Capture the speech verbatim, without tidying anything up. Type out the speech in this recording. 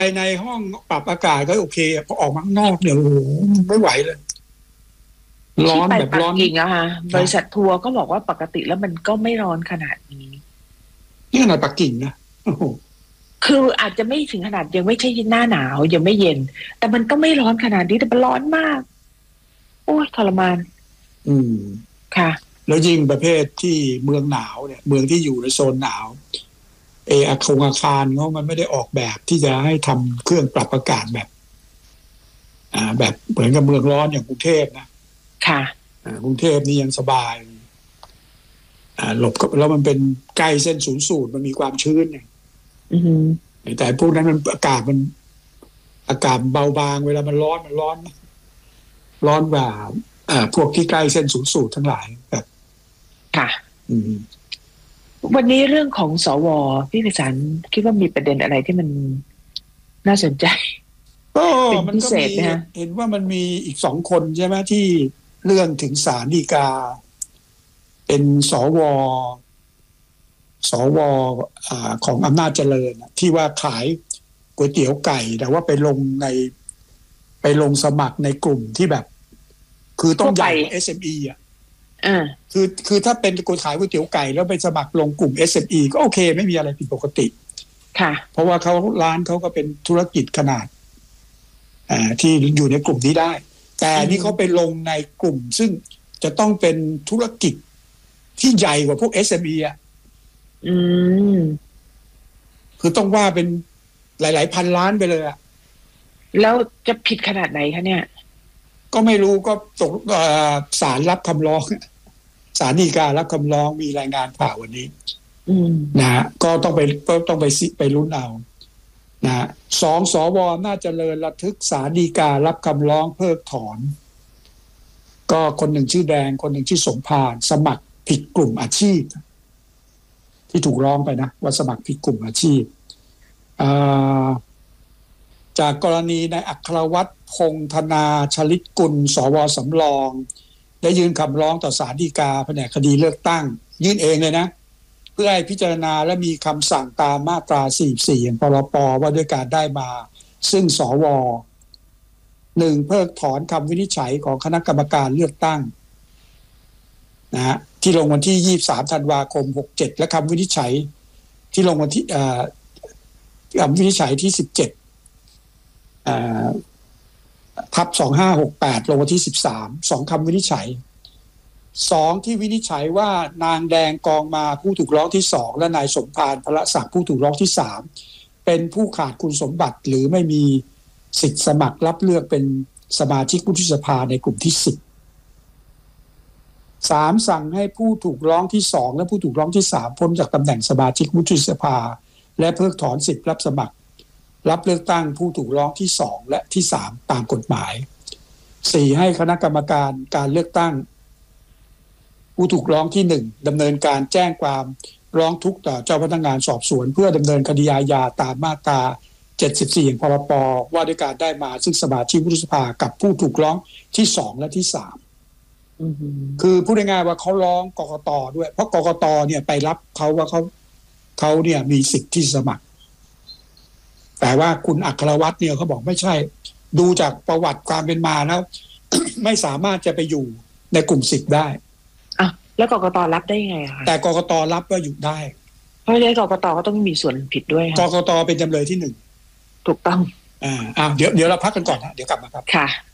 ในห้องปรับอากาศก็โอเคพอออกมาข้างนอกเนี่ยโอ้โหไม่ไหวเลยร้อนแบบร้อนจริงอะค่ะบริษัททัวร์ก็บอกว่าปกติแล้วมันก็ไม่ร้อนขนาดนี้นี่ขนาดปักกิ่งนะโอ้โหคืออาจจะไม่ถึงขนาดยังไม่ใช่หน้าหนาวยังไม่เย็นแต่มันก็ไม่ร้อนขนาดนี้แต่มันร้อนมากโอ้ยทรมานอืมค่ะแล้วยิ่งประเภทที่เมืองหนาวเนี่ยเมืองที่อยู่ในโซนหนาวเอออาคารอาคารเขามันไม่ได้ออกแบบที่จะให้ทำเครื่องปรับอากาศแบบอ่าแบบเหมือนกับเมืองร้อนอย่างกรุงเทพนะค่ะอ่ากรุงเทพนี่ยังสบายอ่าหลบแล้วมันเป็นใกล้เส้นศูนย์สูตรมันมีความชื้นเนี่ยอือแต่พวกนั้นมันอากาศมันอากาศเบาบางเวลามันร้อนมันร้อนร้อนกว่าอ่าพวกที่ใกล้เส้นศูนย์สูตรทั้งหลายแบบค่ะอืมวันนี้เรื่องของสวพี่ไพศาลคิดว่ามีประเด็นอะไรที่มันน่าสนใจก็เป็นมันพิก็มีเศษนะฮะเห็นว่ามันมีอีกสองคนใช่ไหมที่เรื่องถึงศาลฎีกาเป็นสวสวอ่าของอำนาจเจริญที่ว่าขายก๋วยเตี๋ยวไก่แต่ว่าไปลงในไปลงสมัครในกลุ่มที่แบบคือต้องใหญ่ เอส เอ็ม อี อ่ะอ่าคือคือถ้าเป็นคนขายก๋วยเตี๋ยวไก่แล้วไปสมัครลงกลุ่ม เอส เอ็ม อี ก็โอเคไม่มีอะไรผิดปกติค่ะเพราะว่าเขาร้านเขาก็เป็นธุรกิจขนาดอ่าที่อยู่ในกลุ่มนี้ได้แต่นี่เขาไปลงในกลุ่มซึ่งจะต้องเป็นธุรกิจที่ใหญ่กว่าพวก เอส เอ็ม อี อ่ะอืมคือต้องว่าเป็นหลายๆพันล้านไปเลยอ่ะแล้วจะผิดขนาดไหนคะเนี่ยก็ไม่รู้ก็ตกศาลรับคำร้องศาลฎีการับคำร้องมีรายงานข่าววันนี้นะก็ต้องไปก็ต้องไปไปลุ้นเอานะสองสวน่าจะเจริญระทึกศาลฎีการับคำร้องเพิกถอนก็คนหนึ่งชื่อแดงคนหนึ่งชื่อสมภารสมัครผิดกลุ่มอาชีพที่ถูกร้องไปนะว่าสมัครผิดกลุ่มอาชีพจากกรณีนายอัครวัฒน์พงษ์ธนาชลิตกุลสวสำรองได้ยื่นคำร้องต่อศาลฎีกาแผนกคดีเลือกตั้งยื่นเองเลยนะเพื่อให้พิจารณาและมีคำสั่งตามมาตราสี่สิบสี่แห่งพรปว่าด้วยการได้มาซึ่งสวหนึ่งเพิกถอนคำวินิจฉัยของคณะกรรมการเลือกตั้งนะฮะที่ลงวันที่ยี่สิบสามธันวาคมหกเจ็ดและคำวินิจฉัยที่ลงวันที่เอ่อคำวินิจฉัยที่สิบเจ็ดเอ่อทับสองห้าหกแปดลงวันที่สิบสามสองคำวินิจฉัยสองที่วินิจฉัยว่านางแดงกองมาผู้ถูกร้องที่สองและนายสมภารพระศักดิ์ผู้ถูกร้องที่สามเป็นผู้ขาดคุณสมบัติหรือไม่มีสิทธิสมัครรับเลือกเป็นสมาชิกวุฒิสภาในกลุ่มที่สิบสามสั่งให้ผู้ถูกร้องที่สองและผู้ถูกร้องที่สามพ้นจากตำแหน่งสมาชิกวุฒิสภาและเพิกถอนสิทธิรับสมัครรับเลือกตั้งผู้ถูกร้องที่สองและที่สามตามกฎหมายสี่ให้คณะกรรมการการเลือกตั้งผู้ถูกร้องที่หนึ่งดำเนินการแจ้งความร้องทุกข์ต่อเจ้าพนักงานสอบสวนเพื่อดำเนินคดีอาญาตามมาตราเจ็ดสิบสี่แห่งพรปว่าด้วยการได้มาซึ่งสมาชิกวุฒิสภากับผู้ถูกร้องที่สองและที่สามคือพูดง่ายๆว่าเขาร้องกกต.ด้วยเพราะกกต.เนี่ยไปรับเขาว่าเขาเขาเนี่ยมีสิทธิ์ที่สมัครแต่ว่าคุณอัครวัฒน์เนี่ยเขาบอกไม่ใช่ดูจากประวัติความเป็นมาแล้ว ไม่สามารถจะไปอยู่ในกลุ่มสิทธิ์ได้อ่ะแล้วกกต.รับได้ยังไงคะแต่กกต.รับว่าอยู่ได้เพราะฉะนั้นกกต.ก็ต้องมีส่วนผิดด้วยกกต.เป็นจำเลยที่หนึ่งถูกต้องอ่าอ่าเดี๋ยวเดี๋ยวเราพักกันก่อนนะเดี๋ยวกลับมาครับค่ะ